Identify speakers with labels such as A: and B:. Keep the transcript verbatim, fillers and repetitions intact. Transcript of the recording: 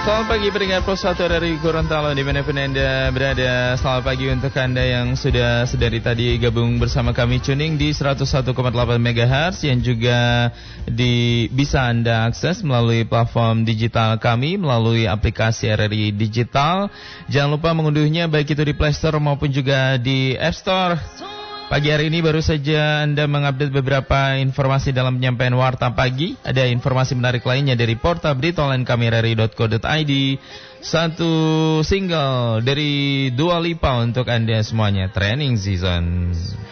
A: Selamat pagi pendengar Pro satu dari Gorontalo dimanapun Anda berada. Selamat pagi untuk Anda yang sudah sedari tadi gabung bersama kami tuning di seratus satu koma delapan megahertz yang juga di, bisa Anda akses melalui platform digital kami melalui aplikasi R R I Digital. Jangan lupa mengunduhnya baik itu di Play Store maupun juga di App Store. Pagi hari ini baru saja Anda mengupdate beberapa informasi dalam penyampaian Warta Pagi. Ada informasi menarik lainnya dari portal berita online kami r r i dot co dot i d. Satu single dari Dua Lipa untuk Anda semuanya, Training Season.